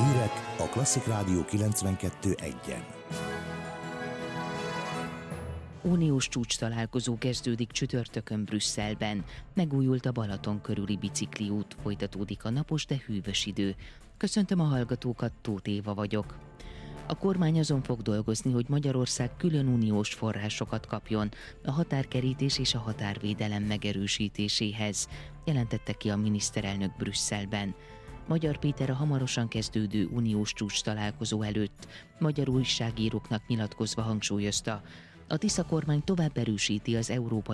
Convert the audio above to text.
Hírek a Klasszik Rádió 92.1-en. Uniós csúcstalálkozó kezdődik csütörtökön Brüsszelben. Megújult a Balaton körüli bicikliút, folytatódik a napos, de hűvös idő. Köszöntöm a hallgatókat, Tóth Éva vagyok. A kormány azon fog dolgozni, hogy Magyarország külön uniós forrásokat kapjon a határkerítés és a határvédelem megerősítéséhez, jelentette ki a miniszterelnök Brüsszelben. Magyar Péter a hamarosan kezdődő uniós csúcstalálkozó előtt magyar újságíróknak nyilatkozva hangsúlyozta, a Tisza kormány tovább erősíti az európai